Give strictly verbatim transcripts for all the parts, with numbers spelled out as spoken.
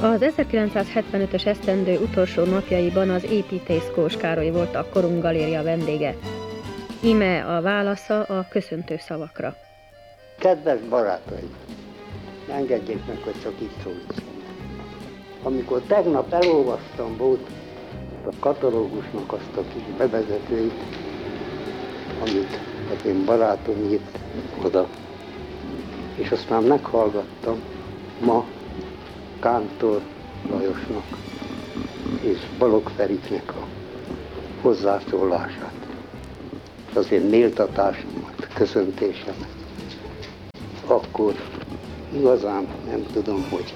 Az ezerkilencszázhetvenötös esztendő utolsó napjaiban az építész Kós Károly volt a Korunk Galéria vendége. Íme a válasza a köszöntő szavakra. Kedves barátaim, engedjék meg, hogy csak itt szólok. Amikor tegnap elolvastam volt a katalógusnak azt a kis bevezetőit, amit az én barátom írt oda, és aztán meghallgattam ma Kántor Lajosnak és Balogh Feriknek a hozzászólását, az én méltatásomat, köszöntésemet, akkor igazán nem tudom, hogy.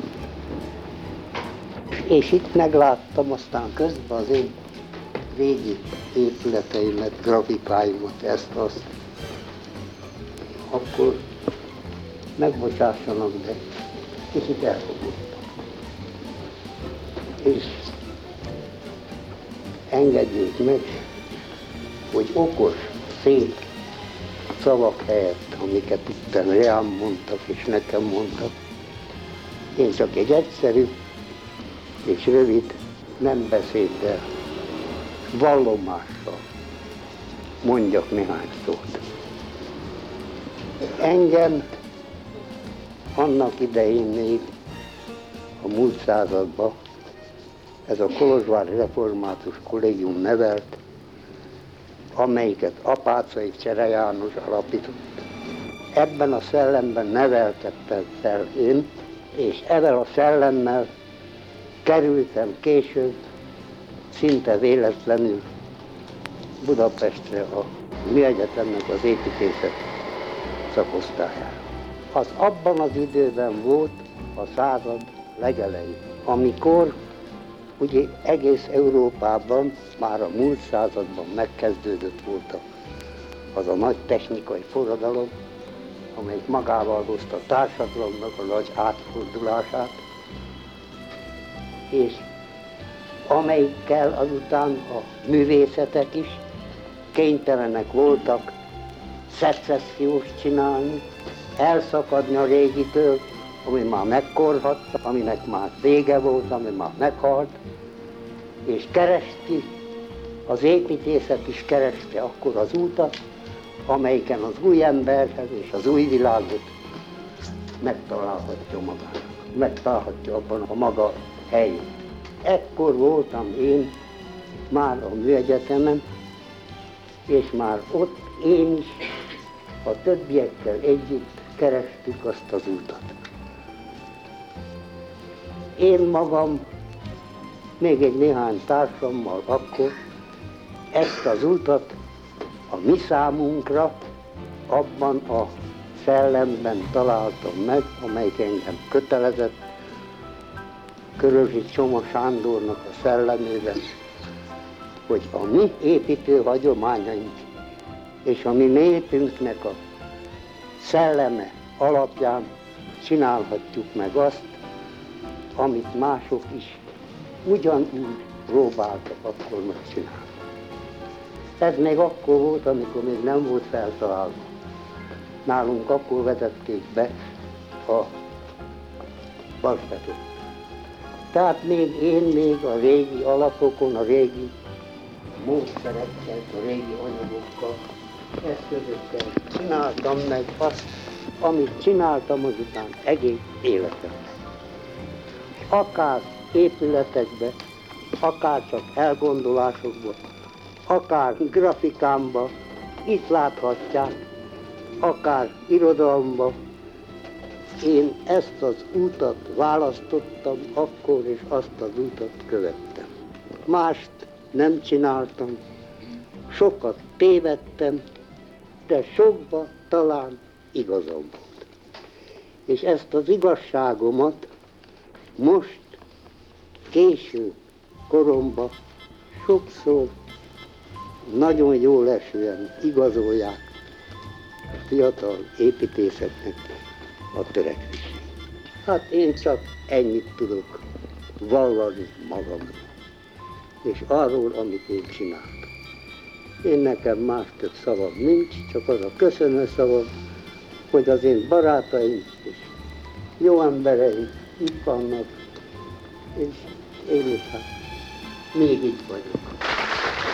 És itt megláttam aztán közben az én régi épületeimet, grafikáimat, ezt-azt, akkor megbocsássanak, de kicsit elfogultam. És engedjék meg, hogy okos, szép szavak helyett, amiket itt rám mondtak és nekem mondtak, én csak egy egyszerű és rövid, nem beszéddel, vallomással mondjak néhány szót. Engem annak idején még a múlt században ez a Kolozsvári Református Kollégium nevelt, amelyiket Apáczai Csere János alapított. Ebben a szellemben neveltettem fel én, és ezzel a szellemmel kerültem később, szinte véletlenül Budapestre a Műegyetemnek az építészet szakosztályára. Az abban az időben volt a század legelején, amikor ugye egész Európában már a múlt században megkezdődött volt az a nagy technikai forradalom, amelyik magával hozta a társadalomnak a nagy átfordulását, és amelyikkel azután a művészetek is kénytelenek voltak szecessziót csinálni, elszakadni a régitől, ami már megkorhatta, aminek már vége volt, ami már meghalt, és keresti, az építészet is kereste akkor az útat, amelyiken az új emberhez és az új világot megtalálhatja magának, megtalálhatja abban a maga helyét. Ekkor voltam én már a Műegyetemen, és már ott én is a többiekkel együtt kerestük azt az utat. Én magam, még egy néhány társammal akkor ezt az utat a mi számunkra abban a szellemben találtam meg, amelyik engem kötelezett, Körösi Csoma Sándornak a szellemében, hogy a mi építő hagyományaink és a mi népünknek a szelleme alapján csinálhatjuk meg azt, amit mások is ugyanúgy próbáltak akkor megcsinálni. Ez még akkor volt, amikor még nem volt feltalálva. Nálunk akkor vezették be a balfedőt. Tehát még én még a régi alapokon, a régi módszerekkel, a régi anyagokkal, eszközökkel csináltam meg azt, amit csináltam azután egész életemben. Akár épületekbe, akár csak elgondolásokba, akár grafikámba, itt láthatják, akár irodalomba, én ezt az útat választottam akkor, és azt az útat követtem. Mást nem csináltam, sokat tévedtem, de sokba talán igazam volt. És ezt az igazságomat most, késő koromban sokszor nagyon jól esően igazolják a fiatal építészeknek a törekvését. Hát én csak ennyit tudok vallani magam, és arról, amit én csináltam. Én nekem más több szavam nincs, csak az a köszönő szavam, hogy az én barátaim és jó embereim itt vannak, és én is hát még itt vagyok.